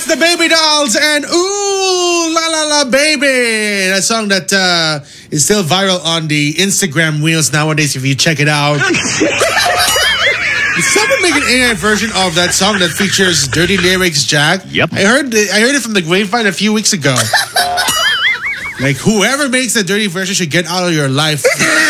the Baby Dolls and Ooh La La La Baby. That song that is still viral on the Instagram wheels nowadays if you check it out. Did someone make an AI version of that song that features dirty lyrics, Jack? Yep. I heard it from the grapevine a few weeks ago. Like, whoever makes the dirty version should get out of your life.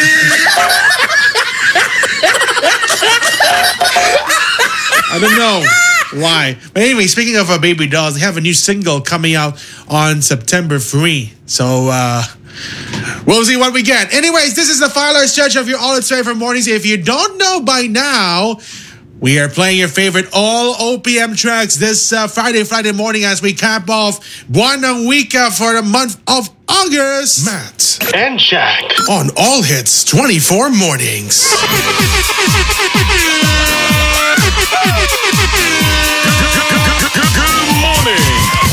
I don't know why. But anyway, speaking of Baby Dolls, they have a new single coming out on September 3. So, we'll see what we get. Anyways, this is the final stretch of your All It's Favorite Mornings. If you don't know by now, we are playing your favorite all OPM tracks this Friday morning as we cap off Buwanang Wika for the month of August. Matt and Jack on All Hits 24 Mornings. Good morning.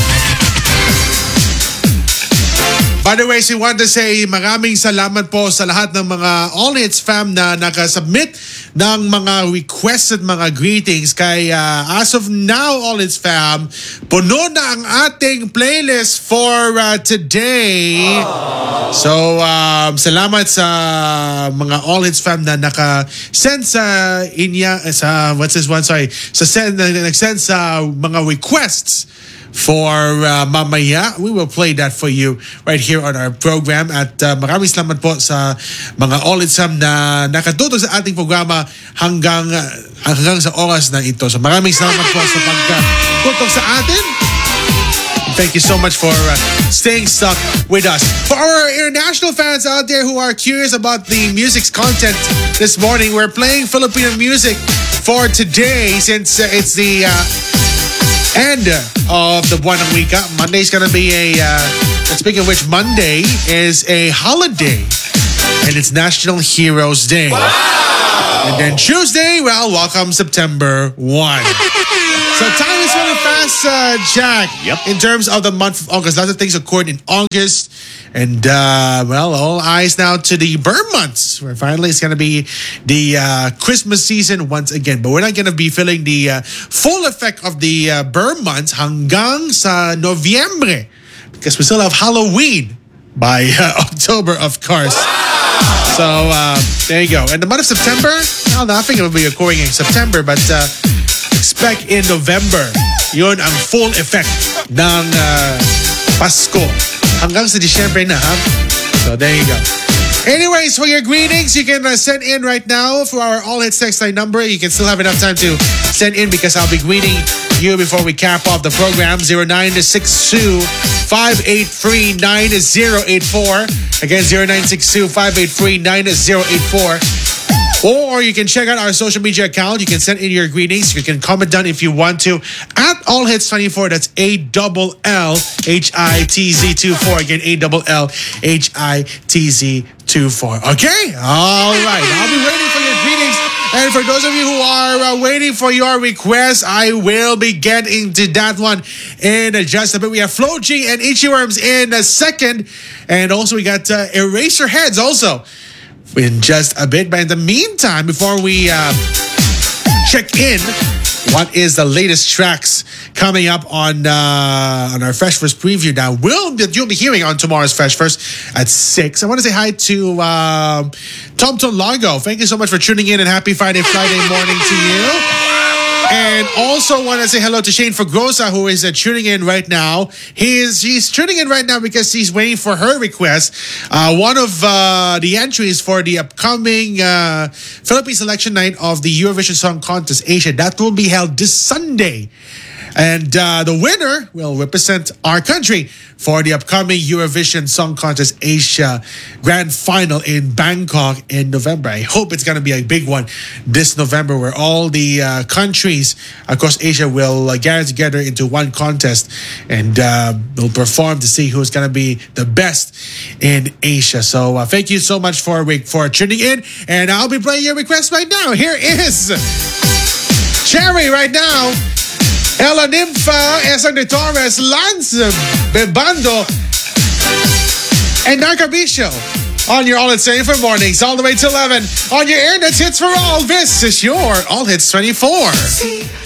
By the way, we want to say maraming salamat po sa lahat ng mga All Hits fam na nakasubmit ng mga requested mga greetings. Kaya as of now, All Hits fam, puno na ang ating playlist for today. So, salamat sa mga All Hits fam na naka-send sa what's this one? Sorry. Nag-send sa mga requests for mamaya. We will play that for you right here on our program. At maraming salamat po sa mga All Hits fam na nakatutok sa ating programa hanggang sa oras na ito. So maraming salamat po sa pagkatutok sa atin. Thank you so much for staying stuck with us. For our international fans out there who are curious about the music's content this morning, we're playing Filipino music for today since it's the end of the Buwanang Wika. Monday's gonna be and speaking of which, Monday is a holiday and it's National Heroes Day. Wow! And then Tuesday, well, welcome September 1. So time is running fast, Jack. Yep. In terms of the month of August, lots of things occurred in August. And, well, all eyes now to the burn months, where finally it's going to be the Christmas season once again. But we're not going to be feeling the full effect of the burn months hanggang sa Novyembre, because we still have Halloween by October, of course. Wow! So, there you go. And the month of September, well, nothing will be occurring in September, but expect in November, yun ang full effect ng Pasko. Hanggang sa Disyembre na, ha? So, there you go. Anyways, for your greetings, you can send in right now for our All Hits text line number. You can still have enough time to send in because I'll be greeting you before we cap off the program. 0962-583-9084. Again, 0962-583-9084. Or you can check out our social media account. You can send in your greetings. You can comment down if you want to at All Hits 24. That's ALLHITZ24. Again, ALLHITZ24. Okay? All right. I'll be waiting for your greetings. And for those of you who are waiting for your requests, I will be getting to that one in just a bit. We have Flo G and Itchy Worms in a second. And also we got Eraserheads also in just a bit. But in the meantime, before we check in, what is the latest tracks coming up on our Fresh First preview now? You'll be hearing on tomorrow's Fresh First at 6. I want to say hi to Tom Largo. Thank you so much for tuning in and happy Friday morning to you. And also want to say hello to Shane Fagrosa, who is tuning in right now. He's tuning in right now because he's waiting for her request. One of the entries for the upcoming Philippine Selection Night of the Eurovision Song Contest Asia. That will be held this Sunday. And the winner will represent our country for the upcoming Eurovision Song Contest Asia Grand Final in Bangkok in November. I hope it's going to be a big one this November, where all the countries across Asia will gather together into one contest and will perform to see who's going to be the best in Asia. So thank you so much for tuning in. And I'll be playing your request right now. Here is Cherry right now. Ella Nympha, Esang de Torres, Lance Bebando, and Narcabisho on your All Hits 24 mornings, all the way to 11 on your Airnet Hits for All. This is your All Hits 24.